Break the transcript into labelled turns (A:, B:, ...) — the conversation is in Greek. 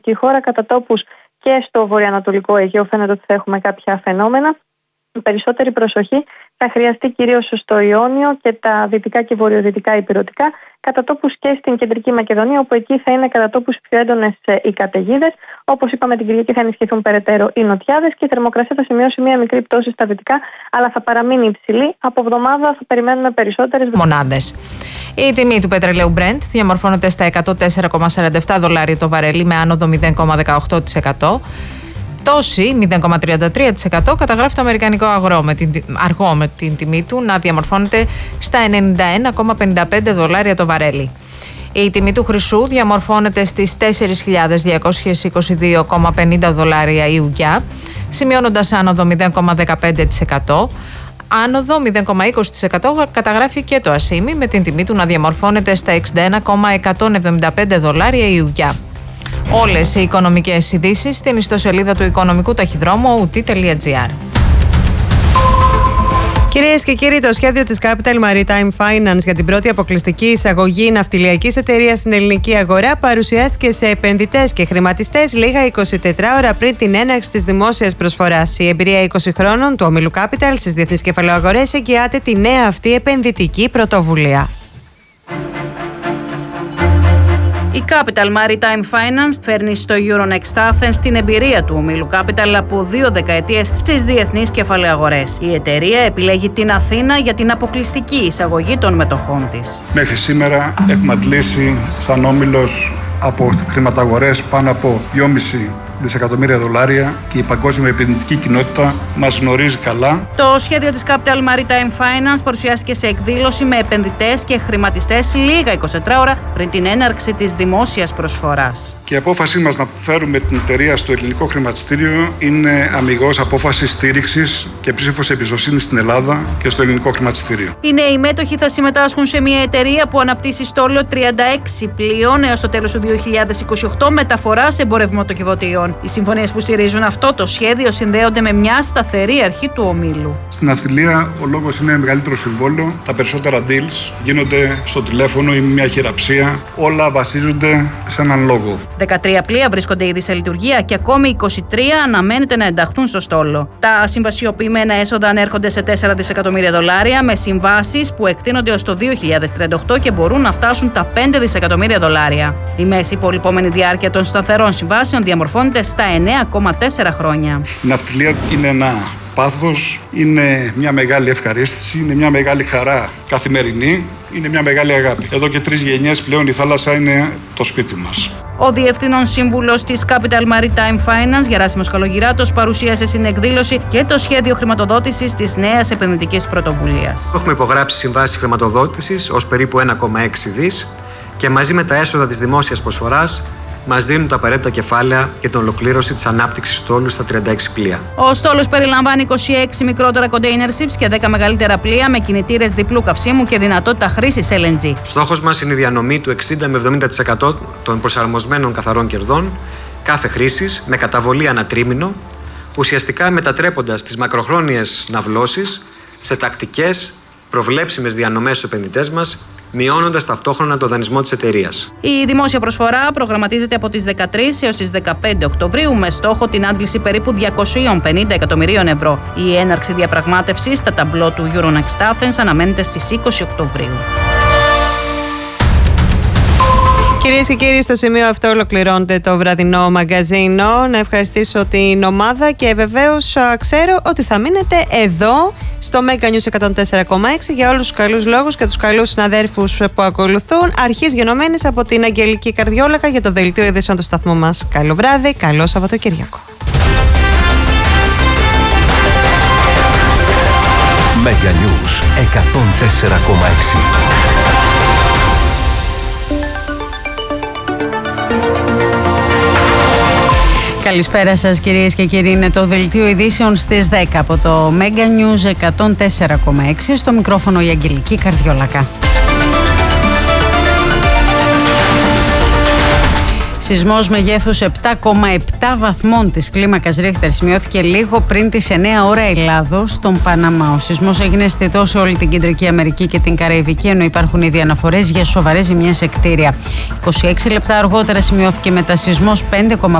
A: η χώρα. Κατά τόπους και στο βορειοανατολικό Αιγαίο φαίνεται ότι θα έχουμε κάποια φαινόμενα. Περισσότερη προσοχή θα χρειαστεί κυρίως στο Ιόνιο και τα δυτικά και βορειοδυτικά ηπειρωτικά, κατά τόπους και στην κεντρική Μακεδονία, όπου εκεί θα είναι κατά τόπους πιο έντονες οι καταιγίδες. Όπως είπαμε, την Κυριακή θα ενισχυθούν περαιτέρω οι νοτιάδες και η θερμοκρασία θα σημειώσει μια μικρή πτώση στα δυτικά, αλλά θα παραμείνει υψηλή. Από εβδομάδα θα περιμένουμε περισσότερες μονάδες.
B: Η τιμή του πετρελαίου Brent διαμορφώνεται στα $104,47 το βαρέλι, με άνοδο 0,18%. Πτώση 0,33% καταγράφει το αμερικανικό αργό, με την τιμή του να διαμορφώνεται στα $91,55 το βαρέλι. Η τιμή του χρυσού διαμορφώνεται στις $4.222,50 η ουγγιά, σημειώνοντας άνοδο 0,15%. Άνοδο 0,20% καταγράφει και το ασίμι, με την τιμή του να διαμορφώνεται στα $61,175 η ουγγιά. Όλες οι οικονομικές ειδήσεις στην ιστοσελίδα του οικονομικού ταχυδρόμου OT.gr.
C: Κυρίες και κύριοι, το σχέδιο της Capital Maritime Finance για την πρώτη αποκλειστική εισαγωγή ναυτιλιακής εταιρείας στην ελληνική αγορά παρουσιάστηκε σε επενδυτές και χρηματιστές λίγα 24 ώρα πριν την έναρξη της δημόσιας προσφοράς. Η εμπειρία 20 χρόνων του ομίλου Capital στις διεθνείς κεφαλαιοαγορές εγγυάται τη νέα αυτή επενδυτική πρωτοβουλία.
D: Η Capital Maritime Finance φέρνει στο Euronext Athens την εμπειρία του ομίλου Capital από 2 δεκαετίες στις διεθνείς κεφαλαιοαγορές. Η εταιρεία επιλέγει την Αθήνα για την αποκλειστική εισαγωγή των μετοχών της.
E: Μέχρι σήμερα έχουμε αντλήσει σαν όμιλος από χρηματαγορές πάνω από $2,5 δισεκατομμύρια και η παγκόσμια επενδυτική κοινότητα μας γνωρίζει καλά.
D: Το σχέδιο της Capital Maritime Finance παρουσιάστηκε σε εκδήλωση με επενδυτές και χρηματιστές λίγα 24 ώρα πριν την έναρξη της δημόσιας προσφοράς.
E: Και η απόφασή μας να φέρουμε την εταιρεία στο ελληνικό χρηματιστήριο είναι αμιγώς απόφαση στήριξης και ψήφος εμπιστοσύνης στην Ελλάδα και στο ελληνικό χρηματιστήριο.
D: Οι νέοι μέτοχοι θα συμμετάσχουν σε μια εταιρεία που αναπτύσσει στόλο 36 πλοίων έως το τέλος του 2028 μεταφοράς εμπορευματοκιβωτίων. Οι συμφωνίες που στηρίζουν αυτό το σχέδιο συνδέονται με μια σταθερή αρχή του ομίλου.
E: Στην ναυτιλία ο λόγος είναι μεγαλύτερο συμβόλαιο. Τα περισσότερα deals γίνονται στο τηλέφωνο ή με μια χειραψία. Όλα βασίζονται σε έναν λόγο.
D: 13 πλοία βρίσκονται ήδη σε λειτουργία και ακόμη 23 αναμένεται να ενταχθούν στο στόλο. Τα συμβασιοποιημένα έσοδα ανέρχονται σε $4 δισεκατομμύρια, με συμβάσεις που εκτείνονται ως το 2038 και μπορούν να φτάσουν τα $5 δισεκατομμύρια. Η μέση υπολοιπόμενη διάρκεια των σταθερών συμβάσεων διαμορφώνεται στα 9,4 χρόνια.
E: Η ναυτιλία είναι ένα πάθος, είναι μια μεγάλη ευχαρίστηση, είναι μια μεγάλη χαρά καθημερινή, είναι μια μεγάλη αγάπη. Εδώ και 3 γενιές πλέον η θάλασσα είναι το σπίτι μας.
D: Ο Διευθύνων Σύμβουλος της Capital Maritime Finance, Γεράσιμος Καλογυράτος, παρουσίασε στην εκδήλωση και το σχέδιο χρηματοδότησης της νέας επενδυτικής πρωτοβουλίας.
F: Έχουμε υπογράψει συμβάσεις χρηματοδότησης ως περίπου 1,6 δις και μαζί με τα έσοδα της δημόσιας προσφοράς μας δίνουν τα απαραίτητα κεφάλαια για την ολοκλήρωση της ανάπτυξης στόλου στα 36 πλοία.
D: Ο στόλος περιλαμβάνει 26 μικρότερα container ships και 10 μεγαλύτερα πλοία με κινητήρες διπλού καυσίμου και δυνατότητα χρήσης LNG.
F: Στόχος μας είναι η διανομή του 60 με 70% των προσαρμοσμένων καθαρών κερδών κάθε χρήσης με καταβολή ανά τρίμηνο, ουσιαστικά μετατρέποντας τις μακροχρόνιες ναυλώσεις σε τακτικές, προβλέψιμες διανομές στους επενδυτές μας, μειώνοντας ταυτόχρονα το δανεισμό της εταιρείας.
D: Η δημόσια προσφορά προγραμματίζεται από τις 13 έως τις 15 Οκτωβρίου με στόχο την άντληση περίπου 250 εκατομμυρίων ευρώ. Η έναρξη διαπραγμάτευσης στα ταμπλό του Euronext Athens αναμένεται στις 20 Οκτωβρίου.
C: Κυρίες και κύριοι, στο σημείο αυτό ολοκληρώνεται το βραδινό μαγκαζίνο. Να ευχαριστήσω την ομάδα και βεβαίως ξέρω ότι θα μείνετε εδώ στο Mega News 104,6 για όλους τους καλούς λόγους και τους καλούς συναδέρφους που ακολουθούν. Αρχής γενομένης από την Αγγελική Καρδιόλακα για το δελτίο ειδήσεων του σταθμού μας. Καλό βράδυ, καλό Σαββατοκύριακο.
G: Mega News 104,6.
B: Καλησπέρα σας κυρίες και κύριοι, είναι το δελτίο ειδήσεων στις 10 από το Mega News 104,6, στο μικρόφωνο η Αγγελική Καρδιόλακα.
H: Σεισμός μεγέθους 7,7 βαθμών της κλίμακας Ρίχτερ σημειώθηκε λίγο πριν τις 9 ώρα Ελλάδος στον Παναμά. Ο σεισμός έγινε αισθητός σε όλη την Κεντρική Αμερική και την Καραϊβική, ενώ υπάρχουν ήδη αναφορές για σοβαρές ζημιές σε κτίρια. 26 λεπτά αργότερα σημειώθηκε μετασεισμός